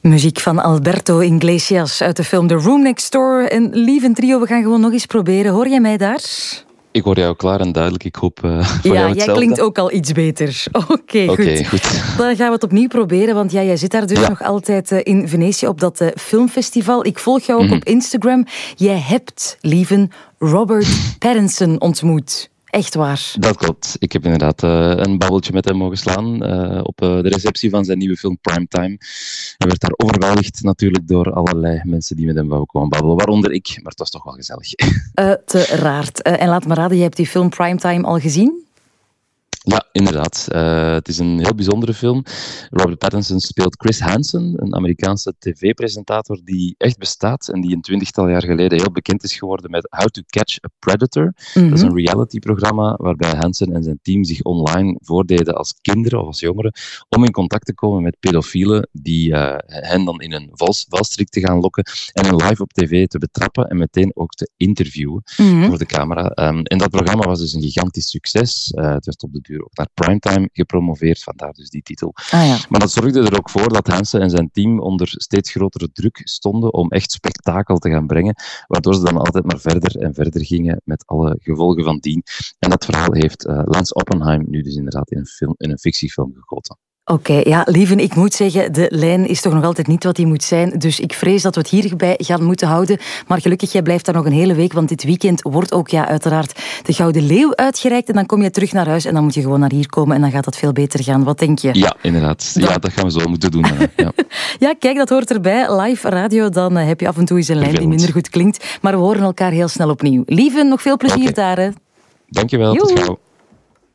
Muziek van Alberto Iglesias uit de film The Room Next Door. En lieve trio, we gaan gewoon nog eens proberen. Hoor jij mij daar? Ik hoor jou klaar en duidelijk. Ik hoop voor jou hetzelfde. Jij klinkt ook al iets beter. Oké, goed. Dan gaan we het opnieuw proberen, want jij zit daar dus nog altijd in Venetië op dat filmfestival. Ik volg jou ook op Instagram. Jij hebt, lieve, Robert Pattinson ontmoet. Echt waar. Dat klopt. Ik heb inderdaad een babbeltje met hem mogen slaan op de receptie van zijn nieuwe film Primetime. Hij werd daar overweldigd natuurlijk door allerlei mensen die met hem wouden komen babbelen, waaronder ik, maar het was toch wel gezellig. Uiteraard. En laat me raden, je hebt die film Primetime al gezien? Ja, inderdaad. Het is een heel bijzondere film. Robert Pattinson speelt Chris Hansen, een Amerikaanse tv-presentator die echt bestaat en die een 20-tal jaar geleden heel bekend is geworden met How to Catch a Predator. Dat is een reality-programma waarbij Hansen en zijn team zich online voordeden als kinderen of als jongeren om in contact te komen met pedofielen die hen dan in een valstrik te gaan lokken en hen live op tv te betrappen en meteen ook te interviewen voor de camera. En dat programma was dus een gigantisch succes. Het werd op de duur ook naar Primetime gepromoveerd, vandaar dus die titel. Maar dat zorgde er ook voor dat Hansen en zijn team onder steeds grotere druk stonden om echt spektakel te gaan brengen, waardoor ze dan altijd maar verder en verder gingen met alle gevolgen van dien. En dat verhaal heeft Lance Oppenheim nu dus inderdaad in een fictiefilm gegoten. Oké, lieve, ik moet zeggen, de lijn is toch nog altijd niet wat die moet zijn. Dus ik vrees dat we het hierbij gaan moeten houden. Maar gelukkig, jij blijft daar nog een hele week, want dit weekend wordt ook uiteraard de Gouden Leeuw uitgereikt. En dan kom je terug naar huis en dan moet je gewoon naar hier komen en dan gaat dat veel beter gaan. Wat denk je? Ja, inderdaad. Ja, dat gaan we zo moeten doen. Ja, kijk, dat hoort erbij. Live radio, dan heb je af en toe eens een lijn die minder goed klinkt. Maar we horen elkaar heel snel opnieuw. Lieve, nog veel plezier daar. Hè. Dankjewel, tot gauw.